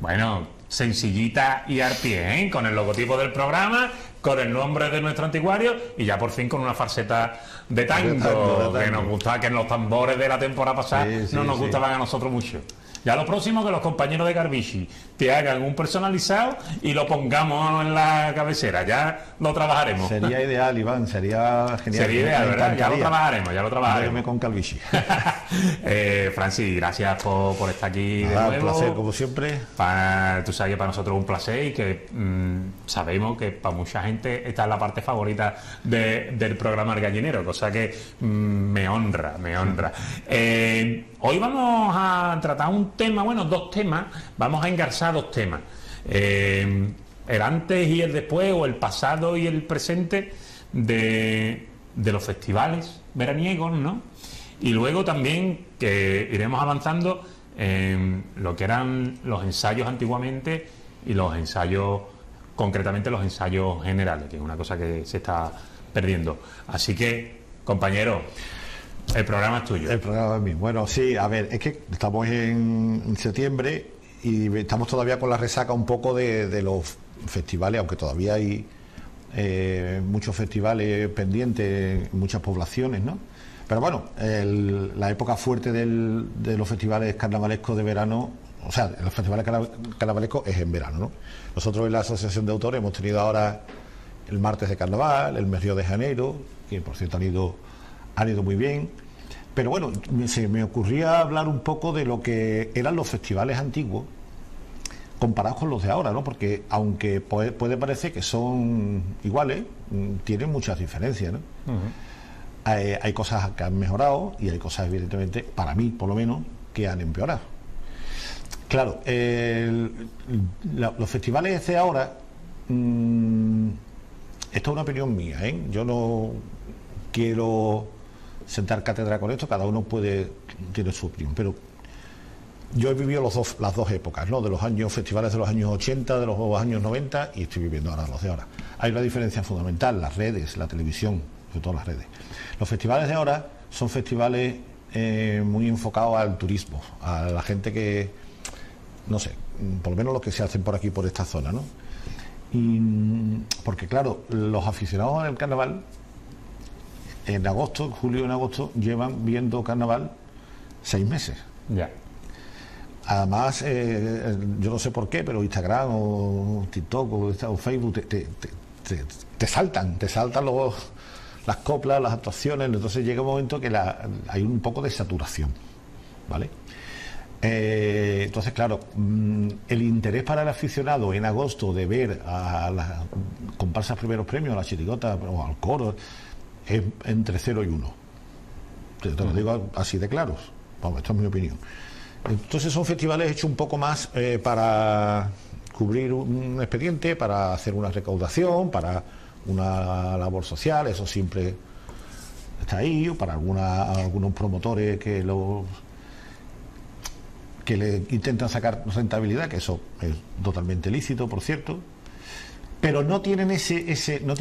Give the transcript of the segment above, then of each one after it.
Bueno, sencillita y al pie, ¿eh? Con el logotipo del programa, con el nombre de nuestro anticuario y ya por fin con una farseta de tango, que nos gustaba, que en los tambores de la temporada pasada no nos gustaban a nosotros mucho. Ya lo próximo, que los compañeros de Garbici te hagan un personalizado y lo pongamos en la cabecera. Ya lo trabajaremos. Sería ideal, Iván, sería genial. Sería ideal, ¿verdad? Ya lo trabajaremos. Verme con Calvici. Francis, gracias por estar aquí de Nada, nuevo. Un placer, como siempre. Tú sabes que para nosotros es un placer y que sabemos que para mucha gente esta es la parte favorita del programa El Gallinero, cosa que me honra. Hoy vamos a tratar un tema, bueno, dos temas, vamos a engarzar dos temas. El antes y el después, o el pasado y el presente de los festivales veraniegos, ¿no? Y luego también que iremos avanzando en lo que eran los ensayos antiguamente y los ensayos, concretamente los ensayos generales, que es una cosa que se está perdiendo. Así que, compañero, el programa es tuyo. El programa es mío. Bueno, sí, a ver, es que estamos en septiembre y estamos todavía con la resaca un poco de los festivales, aunque todavía hay muchos festivales pendientes en muchas poblaciones, ¿no? Pero bueno, la época fuerte de los festivales carnavalescos de verano, o sea, los festivales carnavalescos es en verano, ¿no? Nosotros en la Asociación de Autores hemos tenido ahora el martes de carnaval, el mes Río de Janeiro, que por cierto han ido muy bien. Pero bueno, se me ocurría hablar un poco de lo que eran los festivales antiguos comparados con los de ahora, ¿no? Porque aunque puede parecer que son iguales, tienen muchas diferencias, ¿no? Hay cosas que han mejorado y hay cosas, evidentemente, para mí por lo menos, que han empeorado. Claro, los festivales de ahora, esto es una opinión mía, ¿eh? Yo no quiero sentar cátedra con esto, cada uno tiene su opinión, pero yo he vivido las dos épocas, ¿no? De los festivales de los años 80, de los años 90, y estoy viviendo ahora los de ahora. Hay una diferencia fundamental: las redes, la televisión, sobre todo las redes. Los festivales de ahora son festivales muy enfocados al turismo, a la gente que, no sé, por lo menos los que se hacen por aquí, por esta zona, ¿no? Porque claro, los aficionados al carnaval en agosto, julio, en agosto, llevan viendo carnaval 6 meses. Ya. Además, yo no sé por qué, pero Instagram o TikTok o Facebook te saltan las coplas, las actuaciones. Entonces llega un momento que hay un poco de saturación, ¿vale? Entonces, claro, el interés para el aficionado en agosto de ver a las comparsas primeros premios, a la chirigota o al coro, es entre 0 y 1. Te lo digo así de claros. Vamos, esto es mi opinión. Entonces son festivales hechos un poco más para cubrir un expediente, para hacer una recaudación, para una labor social, eso siempre está ahí, o para algunos promotores que le intentan sacar rentabilidad, que eso es totalmente lícito, por cierto, pero no tienen ese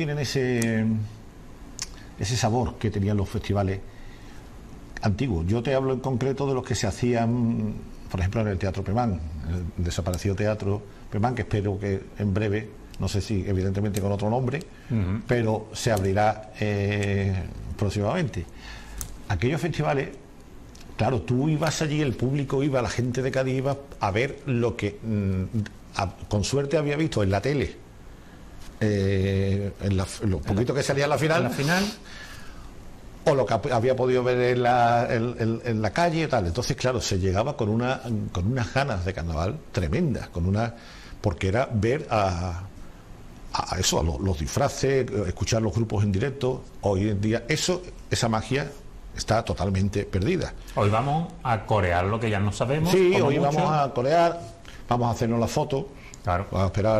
sabor que tenían los festivales antiguos. Yo te hablo en concreto de los que se hacían, por ejemplo, en el Teatro Pemán, el desaparecido Teatro Pemán, que espero que en breve, no sé si evidentemente con otro nombre, pero se abrirá próximamente. Aquellos festivales, claro, tú ibas allí, el público iba, la gente de Cádiz iba a ver lo que con suerte había visto en la tele, en lo poquito que salía en la final, o lo que había podido ver en la calle y tal. Entonces, claro, se llegaba con unas ganas de carnaval tremendas, porque era ver a los disfraces, escuchar los grupos en directo. Hoy en día esa magia está totalmente perdida. Hoy vamos a corear lo que ya no sabemos. Sí, hoy vamos a corear, vamos a hacernos la foto, claro. Vamos a esperar